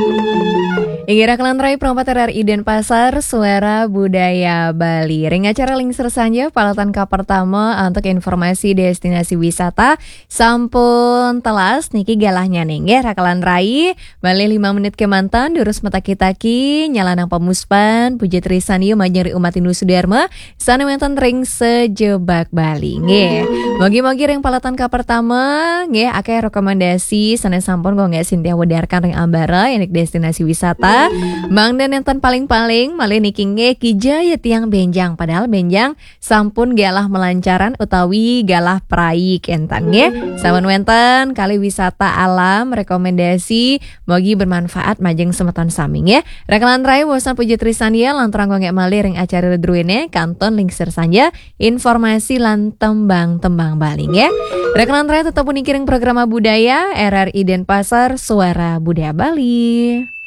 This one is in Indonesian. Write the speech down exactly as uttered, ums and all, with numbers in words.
Ingira Kelantrai Perompat R R I Denpasar, Suara Budaya Bali. Ring acara lingser saja palatan ka pertama untuk informasi destinasi wisata. Sampun telas niki galahnya ning ya Kelantrai. Bali lima menit ke mantan durus mata kitaki nyalanang pemuspan puji trisan ieu majeng umat Hindu Sudarma sana wonten ring sejebak Bali nggih. Mogi-mogi ring palatan ka pertama nggih akeh rekomendasi sanes sampun kok nggak Sintia wedarkan ring ambara enik destinasi wisata. Bang dan enten paling-paling malih niki nge kijaya tiang benjang padahal benjang sampun galah melancaran utawi galah praik entan nge. Sampun wenten kali wisata alam rekomendasi mogi bermanfaat majeng semeton sami nge. Rekelantrai bosan puji trisania lantaran kok nge malih ring acara redruene kanton lingser saja informasi lan tembang-tembang Bali nge. Rekelantrai tetap unikiring program budaya R R I Denpasar Suara Budaya Bali.